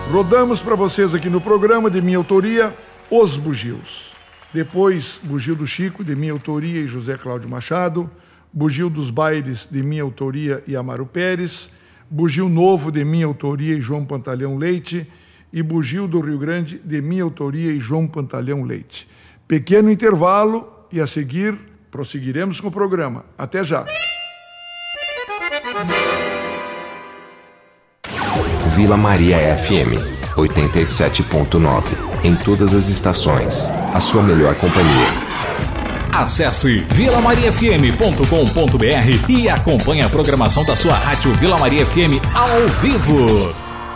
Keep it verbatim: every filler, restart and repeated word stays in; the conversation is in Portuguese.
Rodamos para vocês aqui no programa, de minha autoria, Os Bugios. Depois, Bugio do Chico, de minha autoria, e José Cláudio Machado. Bugio dos Bailes, de minha autoria, e Amaro Pérez. Bugio Novo, de minha autoria, e João Pantalhão Leite. E Bugio do Rio Grande, de minha autoria, e João Pantalhão Leite. Pequeno intervalo e a seguir prosseguiremos com o programa. Até já. Vila Maria F M, oitenta e sete ponto nove. Em todas as estações, a sua melhor companhia. Acesse vila maria f m ponto com ponto b r e acompanhe a programação da sua rádio Vila Maria F M ao vivo.